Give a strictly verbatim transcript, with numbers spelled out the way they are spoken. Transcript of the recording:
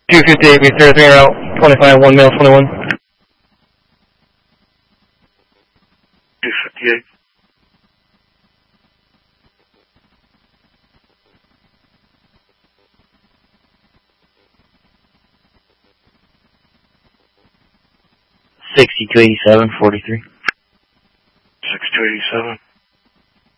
two fifty-eight, we thirty-three route, twenty-five, one male, twenty-one. two fifty-eight. sixty-two eighty-seven, forty-three. sixty-two eighty-seven.